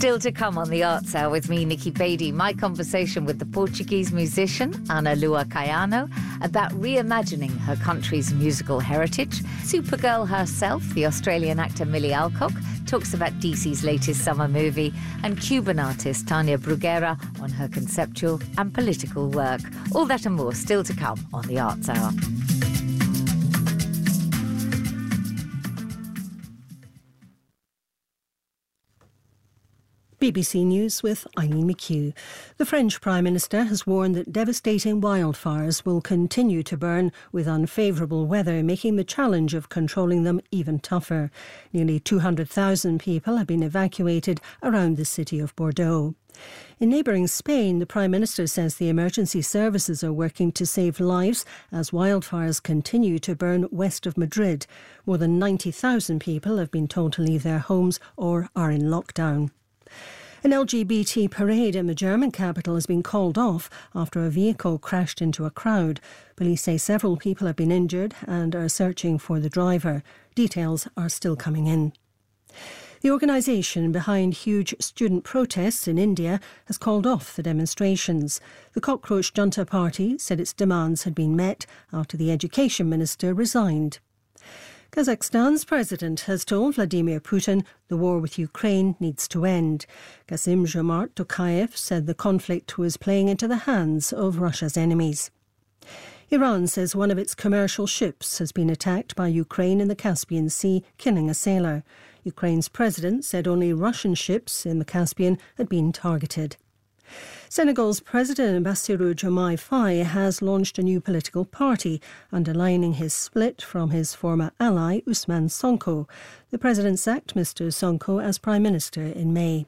Still to come on the Arts Hour with me, Nikki Beattie, my conversation with the Portuguese musician Ana Lua Caiano about reimagining her country's musical heritage. Supergirl herself, the Australian actor Millie Alcock, talks about DC's latest summer movie, and Cuban artist Tania Bruguera on her conceptual and political work. All that and more still to come on the Arts Hour. BBC News with Eileen McHugh. The French Prime Minister has warned that devastating wildfires will continue to burn, with unfavourable weather making the challenge of controlling them even tougher. Nearly 200,000 people have been evacuated around the city of Bordeaux. In neighbouring Spain, the Prime Minister says the emergency services are working to save lives as wildfires continue to burn west of Madrid. More than 90,000 people have been told to leave their homes or are in lockdown. An LGBT parade in the German capital has been called off after a vehicle crashed into a crowd. Police say several people have been injured and are searching for the driver. Details are still coming in. The organisation behind huge student protests in India has called off the demonstrations. The Cockroach Junta Party said its demands had been met after the Education Minister resigned. Kazakhstan's president has told Vladimir Putin the war with Ukraine needs to end. Kassym-Jomart Tokayev said the conflict was playing into the hands of Russia's enemies. Iran says one of its commercial ships has been attacked by Ukraine in the Caspian Sea, killing a sailor. Ukraine's president said only Russian ships in the Caspian had been targeted. Senegal's President Bassirou Diomaye Faye has launched a new political party, underlining his split from his former ally Ousmane Sonko. The president sacked Mr Sonko as Prime Minister in May.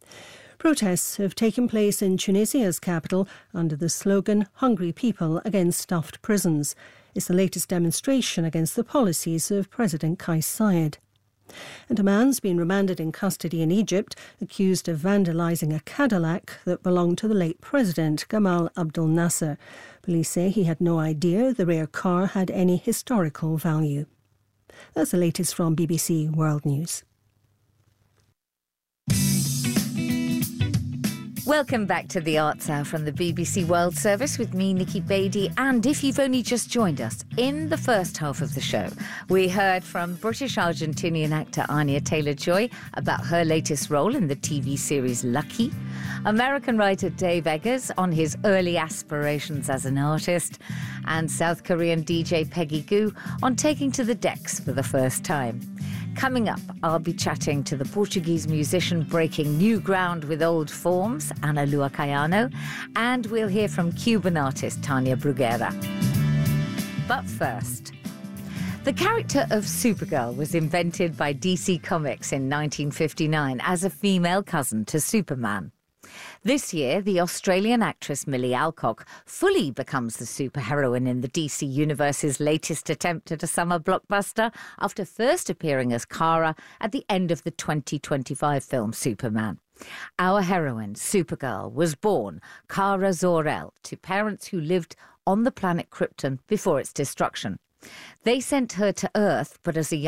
Protests have taken place in Tunisia's capital under the slogan "Hungry People Against Stuffed Prisons." It's the latest demonstration against the policies of President Kais Saied. And a man's been remanded in custody in Egypt, accused of vandalising a Cadillac that belonged to the late President Gamal Abdel Nasser. Police say he had no idea the rare car had any historical value. That's the latest from BBC World News. Welcome back to the Arts Hour from the BBC World Service with me, Nikki Beattie. And if you've only just joined us, in the first half of the show, we heard from British-Argentinian actor Anya Taylor-Joy about her latest role in the TV series Lucky, American writer Dave Eggers on his early aspirations as an artist, and South Korean DJ Peggy Gou on taking to the decks for the first time. Coming up, I'll be chatting to the Portuguese musician breaking new ground with old forms, Ana Lua Caiano, and we'll hear from Cuban artist Tania Bruguera. But first, the character of Supergirl was invented by DC Comics in 1959 as a female cousin to Superman. This year, the Australian actress Millie Alcock fully becomes the superheroine in the DC Universe's latest attempt at a summer blockbuster after first appearing as Kara at the end of the 2025 film Superman. Our heroine, Supergirl, was born Kara Zor-El to parents who lived on the planet Krypton before its destruction. They sent her to Earth, but as a young